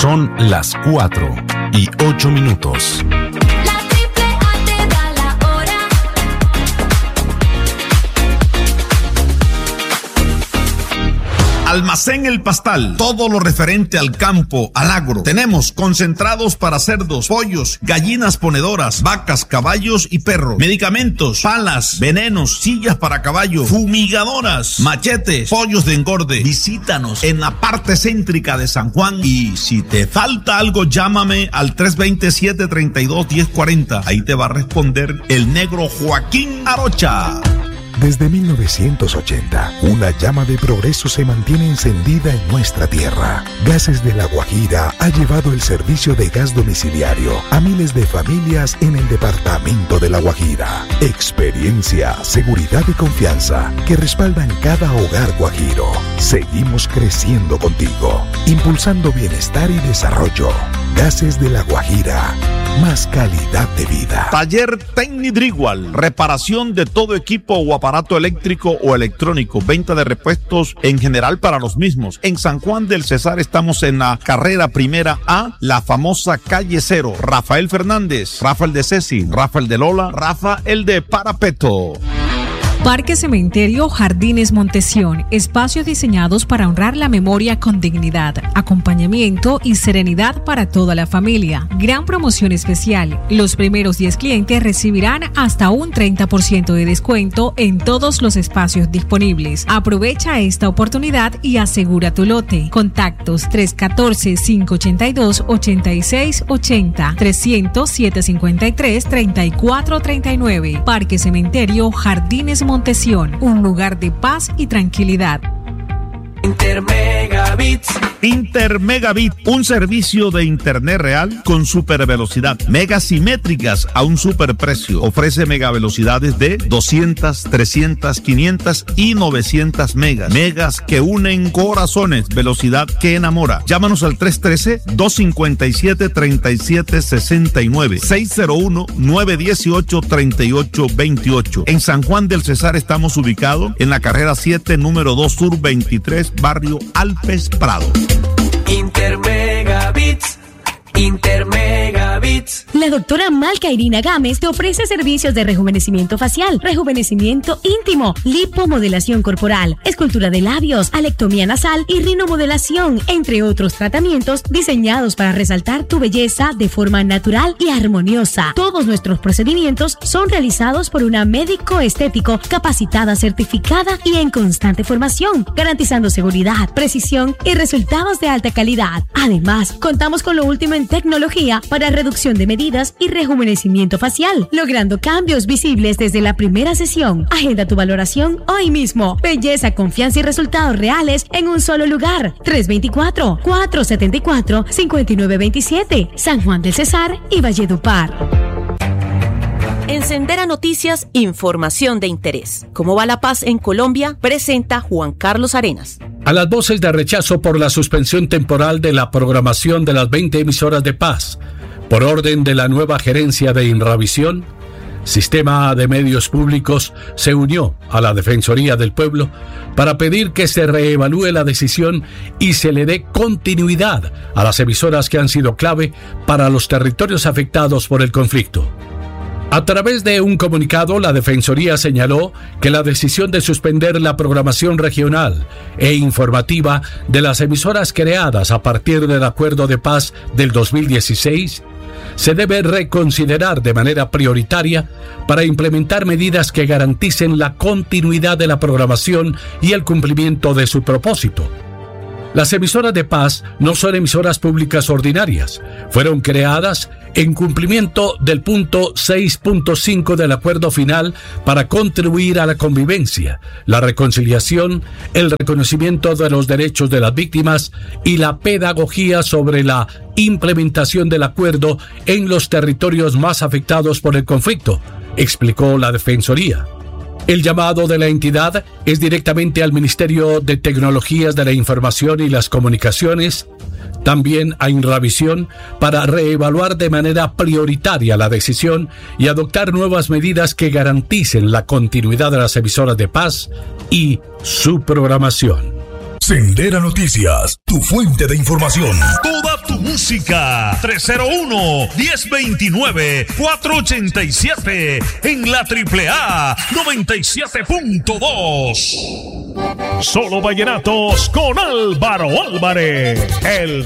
Son las 4:08. Almacén El Pastal, todo lo referente al campo, al agro. Tenemos concentrados para cerdos, pollos, gallinas ponedoras, vacas, caballos y perros. Medicamentos, palas, venenos, sillas para caballo, fumigadoras, machetes, pollos de engorde. Visítanos en la parte céntrica de San Juan y si te falta algo, llámame al 327-32-1040. Ahí te va a responder el negro Joaquín Arocha. Desde 1980, una llama de progreso se mantiene encendida en nuestra tierra. Gases de La Guajira ha llevado el servicio de gas domiciliario a miles de familias en el departamento de La Guajira. Experiencia, seguridad y confianza que respaldan cada hogar guajiro. Seguimos creciendo contigo, impulsando bienestar y desarrollo. Gases de La Guajira, más calidad de vida. Taller Tecnidrigual, reparación de todo equipo o aparato eléctrico o electrónico, venta de repuestos en general para los mismos. En San Juan del Cesar estamos en la carrera primera A, la famosa calle 0. Rafael Fernández, Rafael de Ceci, Rafael de Lola, Rafa el de Parapeto. Parque Cementerio Jardines Montesión, espacios diseñados para honrar la memoria con dignidad, acompañamiento y serenidad para toda la familia. Gran promoción especial. Los primeros 10 clientes recibirán hasta un 30% de descuento en todos los espacios disponibles. Aprovecha esta oportunidad y asegura tu lote. Contactos 314-582-8680, 300-753-3439. Parque Cementerio Jardines Montesión, un lugar de paz y tranquilidad. Intermegabit, un servicio de internet real con super velocidad, megas simétricas a un super precio. Ofrece megavelocidades de 200, 300, 500 y 900 megas. Megas que unen corazones, velocidad que enamora. Llámanos al 313-257-3769, 601-918-3828. En San Juan del Cesar estamos ubicados en la carrera 7, número 2 Sur 23, barrio Alpes Prado. Intermegabits. La doctora Malca Irina Gámez te ofrece servicios de rejuvenecimiento facial, rejuvenecimiento íntimo, lipomodelación corporal, escultura de labios, alectomía nasal y rinomodelación, entre otros tratamientos diseñados para resaltar tu belleza de forma natural y armoniosa. Todos nuestros procedimientos son realizados por una médico estético capacitada, certificada y en constante formación, garantizando seguridad, precisión y resultados de alta calidad. Además, contamos con lo último en tecnología para reducción de medidas y rejuvenecimiento facial, logrando cambios visibles desde la primera sesión. Agenda tu valoración hoy mismo. Belleza, confianza y resultados reales en un solo lugar. 324-474-5927, San Juan del Cesar y Valledupar. En Sendera Noticias, información de interés. ¿Cómo va la paz en Colombia? Presenta Juan Carlos Arenas. A las voces de rechazo por la suspensión temporal de la programación de las 20 emisoras de paz, por orden de la nueva gerencia de Inravisión, Sistema de Medios Públicos se unió a la Defensoría del Pueblo para pedir que se reevalúe la decisión y se le dé continuidad a las emisoras que han sido clave para los territorios afectados por el conflicto. A través de un comunicado, la Defensoría señaló que la decisión de suspender la programación regional e informativa de las emisoras creadas a partir del Acuerdo de Paz del 2016 se debe reconsiderar de manera prioritaria para implementar medidas que garanticen la continuidad de la programación y el cumplimiento de su propósito. Las emisoras de paz no son emisoras públicas ordinarias. Fueron creadas en cumplimiento del punto 6.5 del acuerdo final para contribuir a la convivencia, la reconciliación, el reconocimiento de los derechos de las víctimas y la pedagogía sobre la implementación del acuerdo en los territorios más afectados por el conflicto, explicó la Defensoría. El llamado de la entidad es directamente al Ministerio de Tecnologías de la Información y las Comunicaciones, también a Inravisión, para reevaluar de manera prioritaria la decisión y adoptar nuevas medidas que garanticen la continuidad de las emisoras de paz y su programación. Sendera Noticias, tu fuente de información. Toda tu tu música. 301-1029-487 en la AAA 97.2. Solo vallenatos con Álvaro Álvarez, el